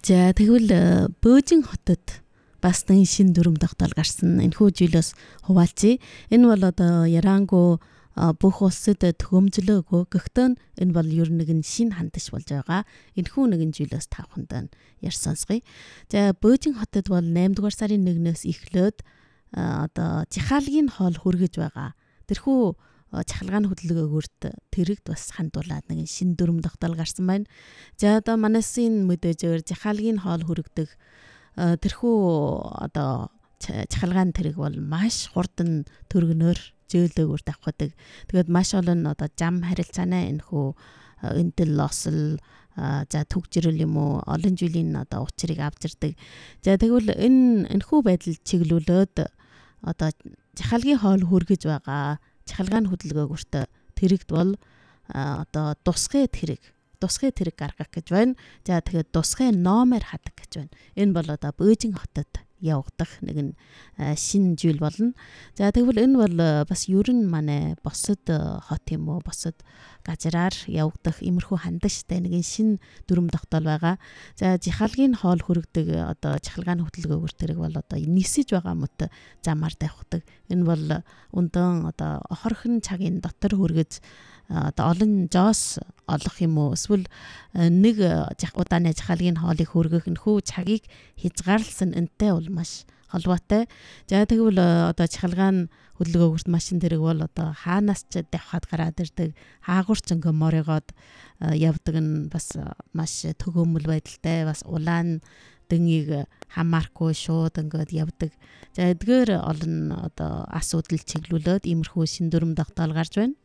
За тэгвэл Бөөжин хотод бас нэг шин дүрм тогтоол гарсан. Энэхүү жилээс хуваалцъя. Энэ бол одоо Яранго бүх улсад төхөмжлөөгүй. Гэхдээ энэ бол ер нь нэг шин хандаж болж байгаа. Энэхүү нэгэн жилээс тавханд байна. Ярь сонсгоё. За Бөөжин хотод бол 8 дугаар сарын 1-ээс эхлээд одоо жихаалгийн хоол хүргэж байгаа. Тэрхүү чахалгааны хөдөлгөөгөөрт тэрэгд бас хандуулаад нэг шин дүрм тогтоол гарсан байна. За одоо манайсын мэдээжээр жихаалгийн хоол хүргдэг тэрхүү одоо чахалгааны тэрэг бол маш хурдан төргнөөр зөөлөөгөр давхадаг. Тэгээд маш олон одоо зам харилцаанаа энэхүү энтэл осол за түгжирэл юм уу олон жилийн одоо учрыг авч ирдэг. За тэгвэл энэхүү байдал чиглүүлээд одоо жахалгийн хоол хүргэж байгаа чахалгааны хөдөлгөөгөрт тэрэгд бол одоо тусгай тэрэг гаргах гэж байна. За тэгээд тусгай номер хадаг гэж байна. Энэ бол одоо Бөөжин хотод явагдах нэгэн шинэ зүйл болно. За тэгвэл энэ бол бас ер нь манай босод хот юм уу босод газраар явагдах иймэрхүү хандажтай нэгэн шинэ дүрм тогтоол байгаа. За жихаалгийн хоол хүргдэг одоо чахалгааны хөдөлгөөгөр тэрэг бол одоо нисэж байгаа мөт замаар давхдаг. Энэ бол өндөөн одоо хорхон цагийн дотор хүргэж одоо олон жоос олох юм уу эсвэл нэг удааны жахаалгийн хоолыг хүргэх нөхөө цагийг хязгаарласан энтэй бол маш холбоотой. За тэгвэл одоо чахалгаан хөдөлгөөгөрт машин тэрэг бол одоо хаанаас ч давхад гараад ирдэг хаагуурч ингээ моригоод явдаг нь бас маш төгөөмөл байдалтай бас улаан дэнгийг хамааргүй шууд ингээд явдаг. За эдгээр олон одоо асуудал чиглүүлээд иймэрхүү шин дүрм тогтоол гарч байна.